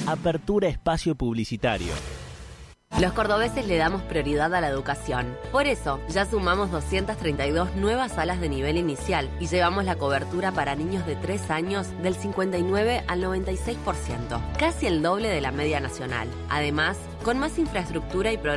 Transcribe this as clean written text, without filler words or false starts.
Apertura espacio publicitario. Los cordobeses le damos prioridad a la educación. Por eso, ya sumamos 232 nuevas salas de nivel inicial y llevamos la cobertura para niños de 3 años del 59 al 96%, casi el doble de la media nacional. Además, con más infraestructura y